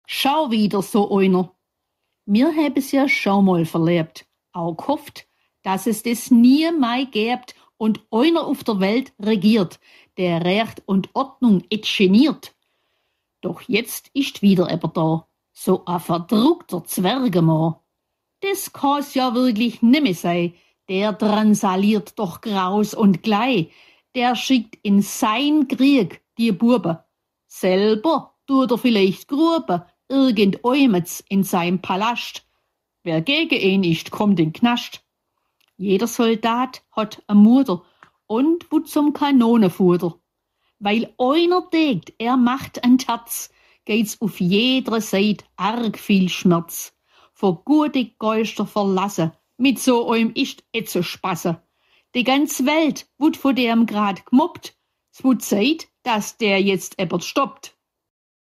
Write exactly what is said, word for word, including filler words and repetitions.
Schau wieder so einer. Wir haben es ja schon mal verlebt, auch gehofft, dass es das nie mehr gibt und einer auf der Welt regiert, der Recht und Ordnung et geniert. Doch jetzt ist wieder jemand da, so ein verdruckter Zwergemann. Das kann's ja wirklich nimmer sein, der drangsaliert doch graus und glei, der schickt in sein Krieg die Buben. Selber tut er vielleicht Gruben, irgendäumets in seinem Palast. Wer gegen ihn ist, kommt in Knast. Jeder Soldat hat a Mutter und wo zum Kanonenfutter. Weil einer denkt, er macht ein Terz, geht's auf jeder Seite arg viel Schmerz. Vor gute Geister verlassen, mit so einem ist et so spasse. Die ganze Welt wird von dem grad gemobbt. Es wird Zeit, dass der jetzt ebert stoppt.